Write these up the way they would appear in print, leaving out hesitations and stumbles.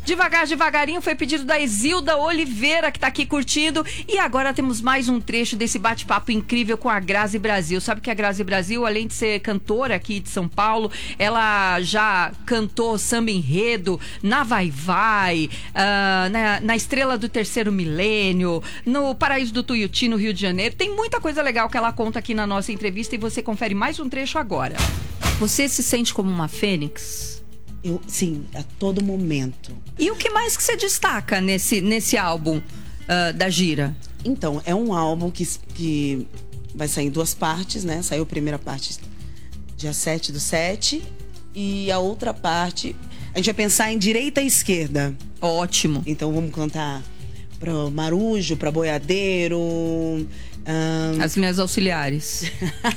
Devagar, devagarinho foi pedido da Exilda Oliveira, que tá aqui curtindo. E agora temos mais um trecho desse bate-papo incrível com a Grazi Brasil. Sabe que a Grazi Brasil, além de ser cantora aqui de São Paulo, ela já cantou samba enredo na Vai Vai, na Estrela do Terceiro Milênio, no Paraíso do Tuiuti, no Rio de Janeiro. Tem muita coisa legal que ela conta aqui na nossa entrevista e você confere mais um trecho agora. Você se sente como uma fênix? Sim, a todo momento. E o que mais que você destaca nesse álbum da gira? Então, é um álbum que vai sair em 2 partes, né? Saiu a primeira parte dia 7/7 e a outra parte a gente vai pensar em direita e esquerda. Ótimo. Então vamos cantar para Marujo, para Boiadeiro, as minhas auxiliares.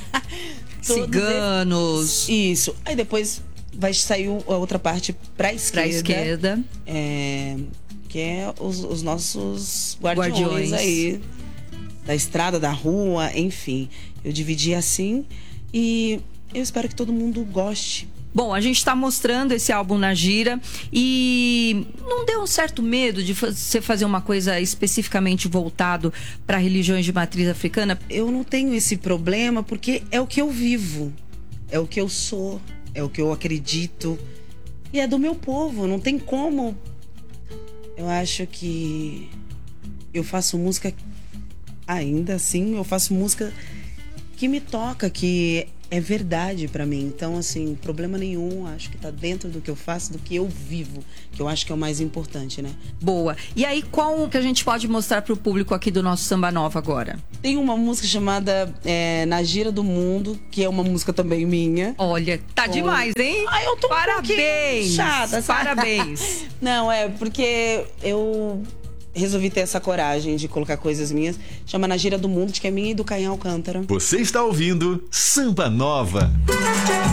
Ciganos. Isso. Aí depois vai sair a outra parte pra esquerda. Pra esquerda. Que é os nossos guardiões aí. Da estrada, da rua, enfim. Eu dividi assim e eu espero que todo mundo goste. Bom, a gente está mostrando esse álbum na gira e não deu um certo medo de você fazer uma coisa especificamente voltado para religiões de matriz africana? Eu não tenho esse problema porque é o que eu vivo, é o que eu sou, é o que eu acredito e é do meu povo, não tem como. Eu acho que eu faço música ainda assim, eu faço música que me toca, que é verdade pra mim. Então, assim, problema nenhum. Acho que tá dentro do que eu faço, do que eu vivo, que eu acho que é o mais importante, né? Boa. E aí, qual que a gente pode mostrar pro público aqui do nosso Samba Nova agora? Tem uma música chamada Na Gira do Mundo, que é uma música também minha. Olha, tá demais, hein? Ai, eu tô parabéns! Chata, Parabéns! Não, é porque eu resolvi ter essa coragem de colocar coisas minhas. Chama Na Gira do Mundo, que é minha e do Caim Alcântara. Você está ouvindo Samba Nova.